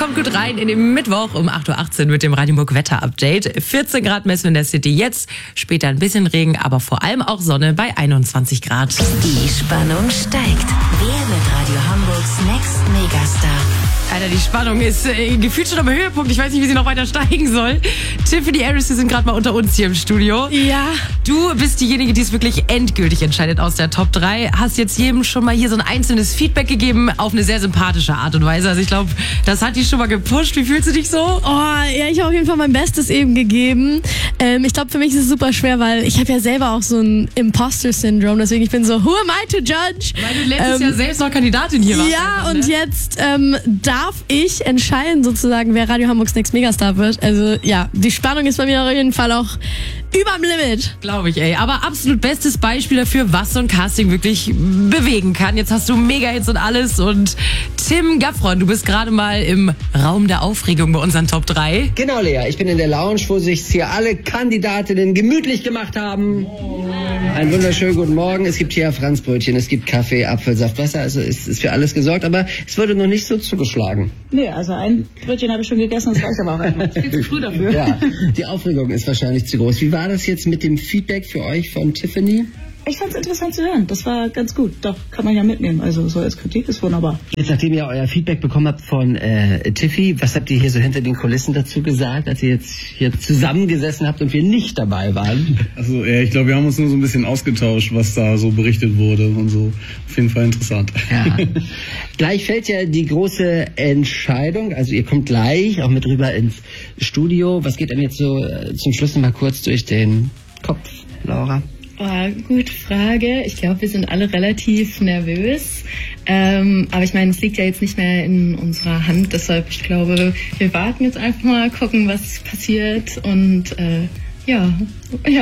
kommt gut rein in den Mittwoch um 8.18 Uhr mit dem Radio Hamburg Wetter-Update. 14 Grad messen wir in der City jetzt, später ein bisschen Regen, aber vor allem auch Sonne bei 21 Grad. Die Spannung steigt. Wer wird Radio Hamburgs Next Megastar? Alter, die Spannung ist gefühlt schon am Höhepunkt. Ich weiß nicht, wie sie noch weiter steigen soll. Tiffany Harris, wir sind gerade mal unter uns hier im Studio. Ja. Du bist diejenige, die es wirklich endgültig entscheidet aus der Top 3. Hast jetzt jedem schon mal hier so ein einzelnes Feedback gegeben auf eine sehr sympathische Art und Weise. Also ich glaube, das hat dich schon mal gepusht. Wie fühlst du dich so? Oh, ja, ich habe auf jeden Fall mein Bestes eben gegeben. Ich glaube, für mich ist es super schwer, weil ich habe ja selber auch so ein Imposter-Syndrom. Deswegen, ich bin so, who am I to judge? Weil du letztes Jahr selbst noch Kandidatin hier warst. Ja, einfach, ne? und jetzt darf ich entscheiden sozusagen, wer Radio Hamburgs Next Megastar wird. Also ja, die Spannung ist bei mir auf jeden Fall auch überm Limit. Glaube ich, ey. Aber absolut bestes Beispiel dafür, was so ein Casting wirklich bewegen kann. Jetzt hast du Mega-Hits und alles. Und Tim Gaffron, du bist gerade mal im Raum der Aufregung bei unseren Top 3. Genau, Lea. Ich bin in der Lounge, wo sich hier alle Kandidatinnen gemütlich gemacht haben. Einen wunderschönen guten Morgen. Es gibt hier Franzbrötchen, es gibt Kaffee, Apfelsaft, Wasser. Also es ist für alles gesorgt, aber es wurde noch nicht so zugeschlagen. Nee, also ein Brötchen habe ich schon gegessen, das reicht aber auch einfach. Viel zu früh dafür. Ja, die Aufregung ist wahrscheinlich zu groß. Wie war das jetzt mit dem Feedback für euch von Tiffany? Ich fand es interessant zu hören. Das war ganz gut. Doch, kann man ja mitnehmen. Also so als Kritik ist wunderbar. Jetzt, nachdem ihr euer Feedback bekommen habt von Tiffy, was habt ihr hier so hinter den Kulissen dazu gesagt, als ihr jetzt hier zusammengesessen habt und wir nicht dabei waren? Also ja, ich glaube, wir haben uns nur so ein bisschen ausgetauscht, was da so berichtet wurde und so. Auf jeden Fall interessant. Ja. Gleich fällt ja die große Entscheidung. Also ihr kommt gleich auch mit rüber ins Studio. Was geht denn jetzt so zum Schluss noch mal kurz durch den Kopf, Laura? Oh, gute Frage. Ich glaube, wir sind alle relativ nervös. Aber ich meine, es liegt ja jetzt nicht mehr in unserer Hand. Deshalb, ich glaube, wir warten jetzt einfach mal, gucken, was passiert. Und ja. I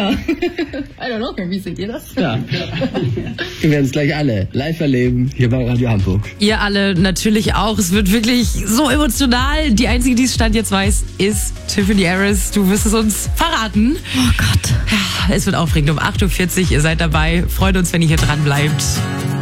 don't know, wie seht ihr das? Ja. Wir werden es gleich alle live erleben hier bei Radio Hamburg. Ihr alle natürlich auch. Es wird wirklich so emotional. Die einzige, die es Stand jetzt weiß, ist Tiffany Harris. Du wirst es uns verraten. Oh Gott. Es wird aufregend um 8.40 Uhr. Ihr seid dabei. Freut uns, wenn ihr hier dran bleibt.